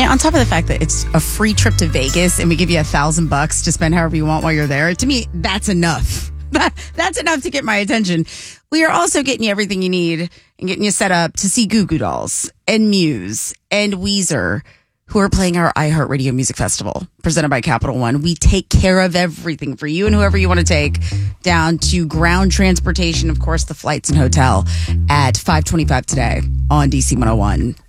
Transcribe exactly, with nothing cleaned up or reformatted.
on top of the fact that it's a free trip to Vegas and we give you a thousand bucks to spend however you want while you're there, to me, that's enough. That's enough to get my attention. We are also getting you everything you need and getting you set up to see Goo Goo Dolls and Muse and Weezer, who are playing our iHeartRadio Music Festival presented by Capital One. We take care of everything for you and whoever you want to take, down to ground transportation, of course, the flights and hotel at five twenty-five today on D C one oh one.